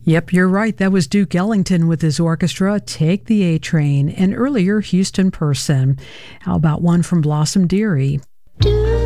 Yep, you're right. That was Duke Ellington with his orchestra, Take the A Train, and earlier Houston Person. How about one from Blossom Dearie?